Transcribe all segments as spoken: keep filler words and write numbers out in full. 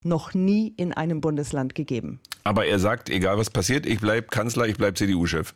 noch nie in einem Bundesland gegeben. Aber er sagt, egal was passiert, ich bleibe Kanzler, ich bleibe C D U-Chef.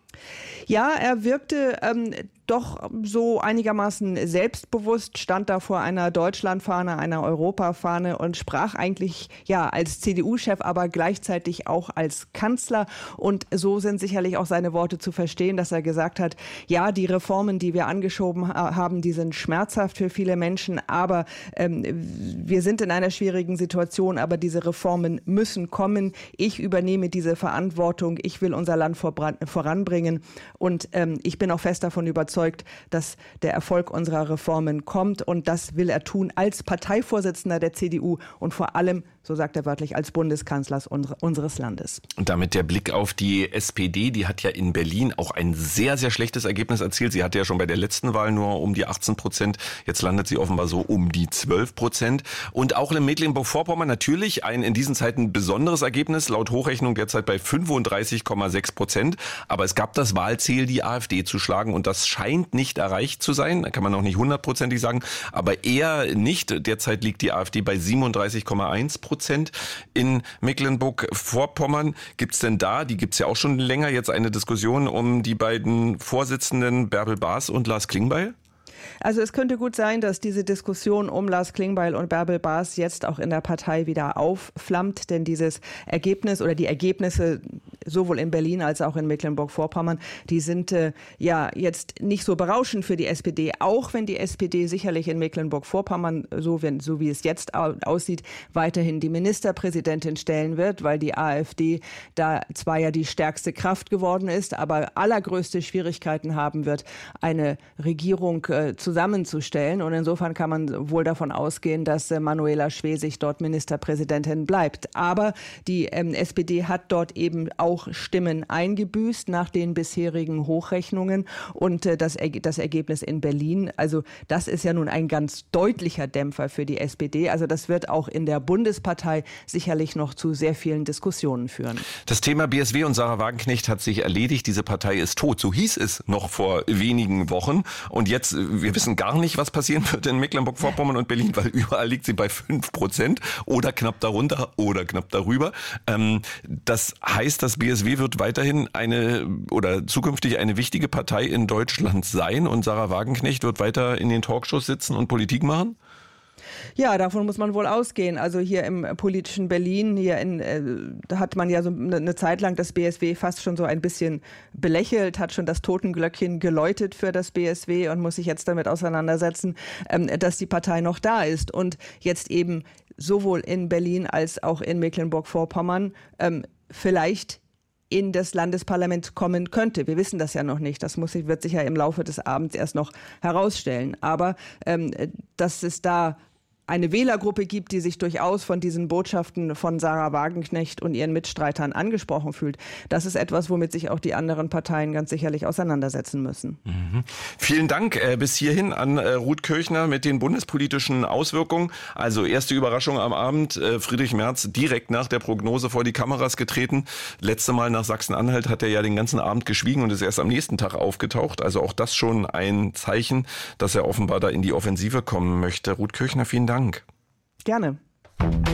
Ja, er wirkte ähm, doch so einigermaßen selbstbewusst, stand da vor einer Deutschlandfahne, einer Europafahne und sprach eigentlich ja als C D U-Chef, aber gleichzeitig auch als Kanzler. Und so sind sicherlich auch seine Worte zu verstehen, dass er gesagt hat, ja, die Reformen, die wir angeschoben haben, die sind schmerzhaft für viele Menschen, aber ähm, wir sind in einer schwierigen Situation, aber diese Reformen müssen kommen. Ich übernehme diese Verantwortung, ich will unser Land voranbringen. Und ähm, ich bin auch fest davon überzeugt, dass der Erfolg unserer Reformen kommt. Und das will er tun als Parteivorsitzender der C D U und vor allem, so sagt er wörtlich, als Bundeskanzlers unseres Landes. Und damit der Blick auf die S P D, die hat ja in Berlin auch ein sehr, sehr schlechtes Ergebnis erzielt. Sie hatte ja schon bei der letzten Wahl nur um die achtzehn Prozent. Jetzt landet sie offenbar so um die zwölf Prozent. Und auch in Mecklenburg-Vorpommern natürlich ein in diesen Zeiten besonderes Ergebnis, laut Hochrechnung derzeit bei fünfunddreißig Komma sechs Prozent. Aber es gab das Wahlziel, die AfD zu schlagen und das scheint nicht erreicht zu sein. Da kann man noch nicht hundertprozentig sagen, aber eher nicht. Derzeit liegt die AfD bei siebenunddreißig Komma eins Prozent in Mecklenburg-Vorpommern. Gibt es denn da, die gibt es ja auch schon länger, jetzt eine Diskussion um die beiden Vorsitzenden Bärbel Baas und Lars Klingbeil? Also es könnte gut sein, dass diese Diskussion um Lars Klingbeil und Bärbel Baas jetzt auch in der Partei wieder aufflammt, denn dieses Ergebnis oder die Ergebnisse sowohl in Berlin als auch in Mecklenburg-Vorpommern, die sind äh, ja jetzt nicht so berauschend für die S P D, auch wenn die S P D sicherlich in Mecklenburg-Vorpommern, so, wenn, so wie es jetzt aussieht, weiterhin die Ministerpräsidentin stellen wird, weil die AfD da zwar ja die stärkste Kraft geworden ist, aber allergrößte Schwierigkeiten haben wird, eine Regierung äh, zusammenzustellen. Und insofern kann man wohl davon ausgehen, dass äh, Manuela Schwesig dort Ministerpräsidentin bleibt. Aber die ähm, S P D hat dort eben auch Stimmen eingebüßt nach den bisherigen Hochrechnungen. Und äh, das, er- das Ergebnis in Berlin, also das ist ja nun ein ganz deutlicher Dämpfer für die S P D. Also das wird auch in der Bundespartei sicherlich noch zu sehr vielen Diskussionen führen. Das Thema B S W und Sarah Wagenknecht hat sich erledigt. Diese Partei ist tot. So hieß es noch vor wenigen Wochen. Und jetzt, wir wissen gar nicht, was passieren wird in Mecklenburg-Vorpommern und Berlin, weil überall liegt sie bei fünf Prozent oder knapp darunter oder knapp darüber. Ähm, das heißt, das B S W wird weiterhin eine oder zukünftig eine wichtige Partei in Deutschland sein und Sarah Wagenknecht wird weiter in den Talkshows sitzen und Politik machen? Ja, davon muss man wohl ausgehen. Also hier im politischen Berlin, hier in, äh, da hat man ja so eine, eine Zeit lang das B S W fast schon so ein bisschen belächelt, hat schon das Totenglöckchen geläutet für das B S W und muss sich jetzt damit auseinandersetzen, ähm, dass die Partei noch da ist und jetzt eben sowohl in Berlin als auch in Mecklenburg-Vorpommern ähm, vielleicht in das Landesparlament kommen könnte. Wir wissen das ja noch nicht. Das muss, wird sich ja im Laufe des Abends erst noch herausstellen. Aber ähm, dass es da eine Wählergruppe gibt, die sich durchaus von diesen Botschaften von Sarah Wagenknecht und ihren Mitstreitern angesprochen fühlt. Das ist etwas, womit sich auch die anderen Parteien ganz sicherlich auseinandersetzen müssen. Mhm. Vielen Dank äh, bis hierhin an äh, Ruth Kirchner mit den bundespolitischen Auswirkungen. Also erste Überraschung am Abend, äh, Friedrich Merz direkt nach der Prognose vor die Kameras getreten. Letzte Mal nach Sachsen-Anhalt hat er ja den ganzen Abend geschwiegen und ist erst am nächsten Tag aufgetaucht. Also auch das schon ein Zeichen, dass er offenbar da in die Offensive kommen möchte. Ruth Kirchner, vielen Dank. Gerne.